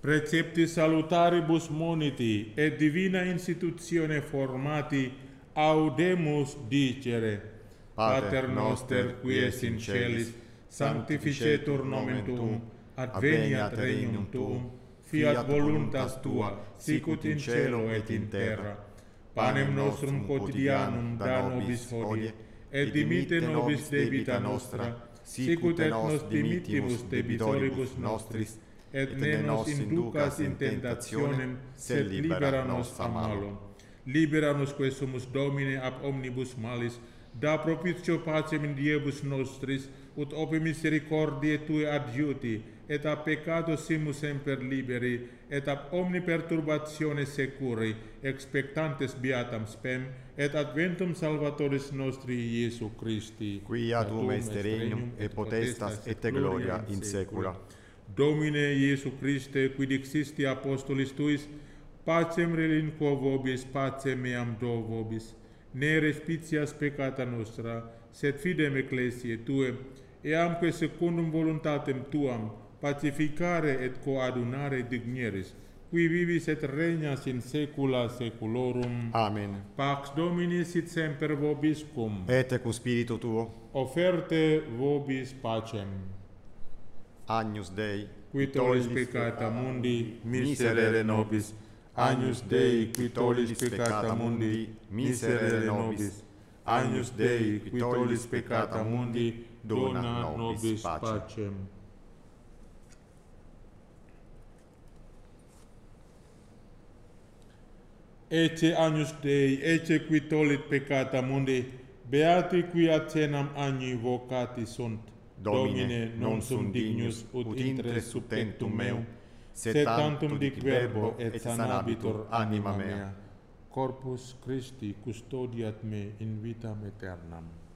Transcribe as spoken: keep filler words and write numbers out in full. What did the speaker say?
Preceptis salutaribus moniti et divina institutione formati audemus dicere: Pater noster qui es in celis, sanctificetur nomen tuum, adveniat regnum tuum, fiat voluntas tua, sicut in cielo et in terra. Panem nostrum quotidianum da nobis hodie, et dimitte nobis debita nostra, sicut et nos dimittimus debitoribus nostris, et ne nos inducas in tentationem, sed libera nos a malo. Libera nos quae sumus Domine ab omnibus malis, da propitio pacem in diebus nostris, ut ope misericordiae Tue adjuti, et ab peccato simus semper liberi, et ab omni perturbatione securi, expectantes beatam spem, et adventum Salvatoris nostri Iesu Christi, quia tuum est regnum, et potestas, et gloria in saecula. Domine Iesu Christe, qui dixisti apostolis Tuis, pacem relinquo vobis, pacem meam do vobis, ne respicias peccata nostra, sed fidem ecclesiae Tue, eamque secundum voluntatem Tuam, pacificare et coadunare digneris, qui vivis et regnas in saecula saeculorum. Amen. Pax Domini sit semper vobiscum. Et cum spiritu tuo. Offerte vobis pacem. Agnus Dei, qui tollis peccata mundi, miserere nobis. Agnus Dei, qui tollis peccata mundi, miserere nobis. Agnus Dei, qui tollis peccata mundi, dona nobis pacem. Ecce Agnus Dei, ecce qui tollit peccata mundi, beati qui a cenam agni vocati sunt. Domine, non sum dignus ut intres sub tentum meum, sed tantum dic verbo et sanabitur anima mea. Corpus Christi custodiat me in vitam aeternam.